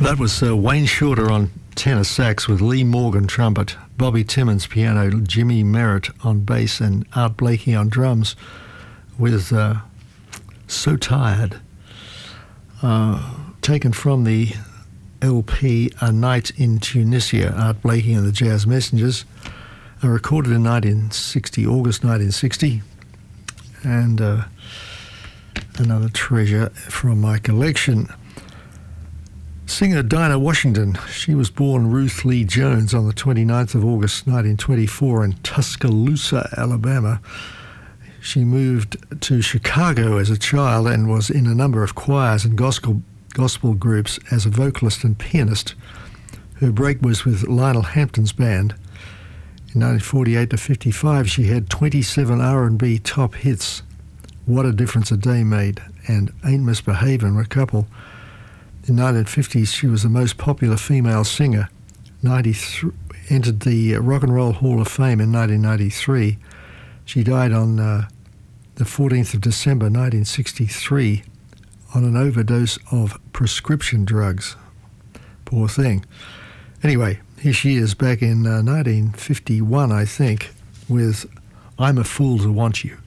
That was Wayne Shorter on tenor sax with Lee Morgan trumpet, Bobby Timmons piano, Jimmy Merritt on bass, and Art Blakey on drums with So Tired, taken from the LP A Night in Tunisia, Art Blakey and the Jazz Messengers, recorded in August 1960, and another treasure from my collection. Singer Dinah Washington, she was born Ruth Lee Jones on the 29th of August 1924 in Tuscaloosa, Alabama. She moved to Chicago as a child and was in a number of choirs and gospel groups as a vocalist and pianist. Her break was with Lionel Hampton's band. In 1948 to 55, she had 27 R&B top hits. What a Difference a Day Made and Ain't Misbehavin' were a couple. In the 1950s, she was the most popular female singer. Entered the Rock and Roll Hall of Fame in 1993. She died on the 14th of December 1963 on an overdose of prescription drugs. Poor thing. Anyway, here she is back in 1951, I think, with I'm a Fool to Want You.